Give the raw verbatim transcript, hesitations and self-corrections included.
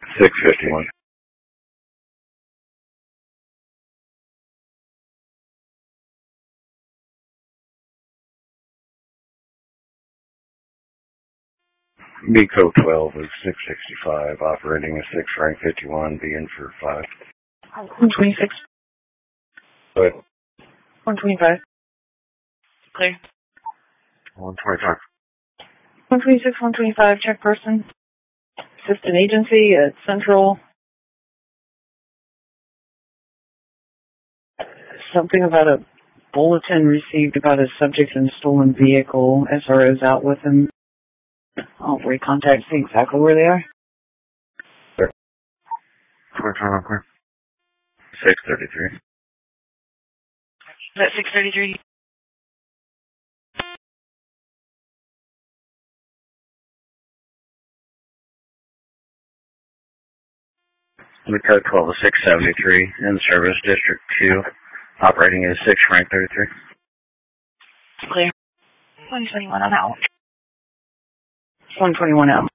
six fifty-one. B code twelve is six sixty-five, operating a six rank fifty-one, B in for five. one twenty-six. Go ahead. one twenty-five. Clear. one twenty-five. one twenty-six, one twenty-five, check person. Assistant agency at Central. Something about a bulletin received about a subject in a stolen vehicle. S R O's out with him. I'll recontact, see exactly where they are. Sure. twenty-five, clear. six thirty-three. Is that six thirty-three? B code twelve is six seventy-three, in service, District two, operating a six rank thirty-three. Clear. one twenty-one, I'm out. one twenty-one out.